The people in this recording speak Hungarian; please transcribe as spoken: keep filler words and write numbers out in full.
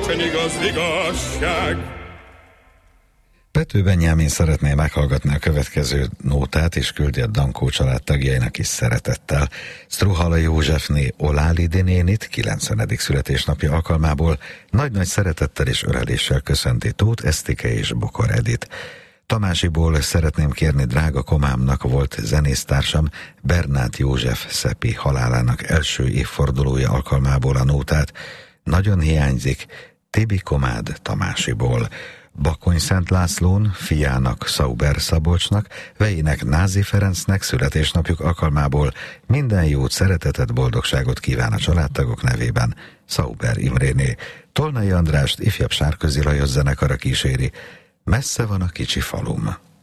bölcsen igaz vigasság. Pető Benyámin szeretné meghallgatni a következő nótát, és küldi a Dankó család tagjainak is szeretettel. Struhala Józsefné Oláli nénit kilencvenedik születésnapja alkalmából nagy-nagy szeretettel és öreléssel köszönti Tóth Esztike és Bokor Edit. Tamásiból szeretném kérni drága komámnak, volt zenésztársam Bernát József Szepi halálának első évfordulója alkalmából a nótát. Nagyon hiányzik Tibi komád Tamásiból. Bakony Szent Lászlón fiának Sauber Szabolcsnak, vejének Názi Ferencnek születésnapjuk alkalmából minden jót, szeretetet, boldogságot kíván a családtagok nevében Sauber Imréné. Tolnai Andrást ifjabb Sárközi Lajos zenekara kíséri. Messze van a kicsi falum.